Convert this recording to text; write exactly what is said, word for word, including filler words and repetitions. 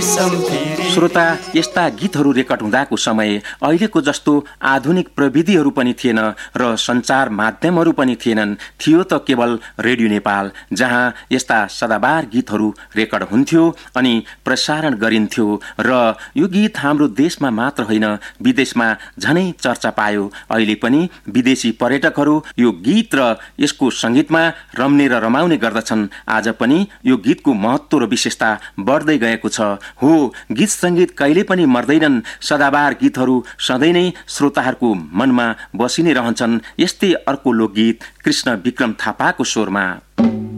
श्रोता, यस्ता गीतहरू रेकर्ड हुँदाको समय अहिलेको जस्तो आधुनिक प्रविधिहरू पनि थिएन र सञ्चार माध्यमहरू पनि थिएनन्। थियो त केवल रेडियो नेपाल, जहाँ यस्ता सदाबहार गीतहरू रेकर्ड हुन्थ्यो अनि प्रसारण गरिन्थ्यो र यो गीत हाम्रो देशमा मात्र होइन विदेशमा झनै चर्चा पायो। अहिले पनि विदेशी पर्यटकहरू यो गीत र यसको संगीतमा रम्ने र रमाउने गर्दछन्। आज पनि यो गीतको महत्त्व र विशेषता बढ्दै गएको छ। हो, गीत संगीत कहिले पनि मर्दैनन्। सदाबहार गीतहरू सधैँ नै श्रोताहरूको मनमा बसि नै रहन्छन्। यस्तै अर्को लोकगीत कृष्ण विक्रम थापाको स्वरमा।